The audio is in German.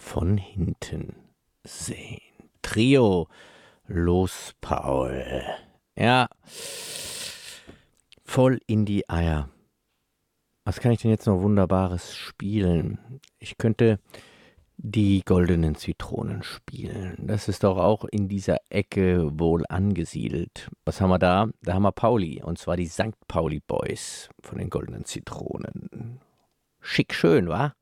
von hinten sehen. Trio Los Paul. Ja, voll in die Eier. Was kann ich denn jetzt noch Wunderbares spielen? Ich könnte die goldenen Zitronen spielen. Das ist doch auch in dieser Ecke wohl angesiedelt. Was haben wir da? Da haben wir Pauli, und zwar die St. Pauli Boys von den goldenen Zitronen. Schick schön, wa?